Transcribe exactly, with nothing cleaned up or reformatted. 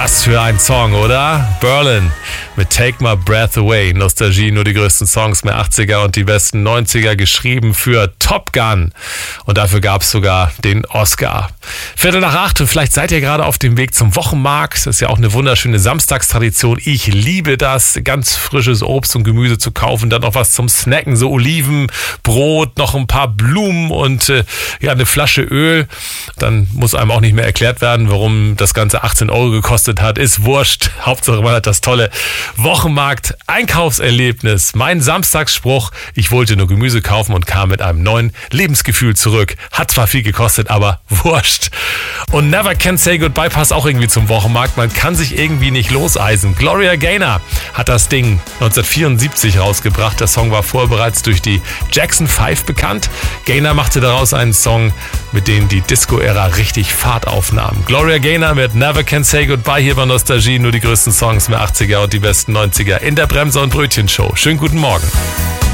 Was für ein Song, oder? Berlin mit Take My Breath Away. Nostalgie, nur die größten Songs mehr achtziger und die besten neunziger, geschrieben für Top Gun. Und dafür gab es sogar den Oscar. Viertel nach acht und vielleicht seid ihr gerade auf dem Weg zum Wochenmarkt. Das ist ja auch eine wunderschöne Samstagstradition. Ich liebe das, ganz frisches Obst und Gemüse zu kaufen, dann noch was zum Snacken, so Oliven, Brot, noch ein paar Blumen und äh, ja, eine Flasche Öl. Dann muss einem auch nicht mehr erklärt werden, warum das Ganze achtzehn Euro gekostet hat. Ist wurscht. Hauptsache man hat das tolle Wochenmarkt-Einkaufserlebnis. Mein Samstagsspruch: Ich wollte nur Gemüse kaufen und kam mit einem neuen Lebensgefühl zurück. Hat zwar viel gekostet, aber wurscht. Und Never Can Say Goodbye passt auch irgendwie zum Wochenmarkt. Man kann sich irgendwie nicht loseisen. Gloria Gaynor hat das Ding neunzehnhundertvierundsiebzig rausgebracht. Der Song war vorher bereits durch die Jackson Five bekannt. Gaynor machte daraus einen Song, mit dem die Disco-Ära richtig Fahrt aufnahm. Gloria Gaynor mit Never Can Say Goodbye hier bei Nostalgie. Nur die größten Songs mehr achtziger und die besten neunziger in der Bremser- und Brötchen-Show. Schönen guten Morgen.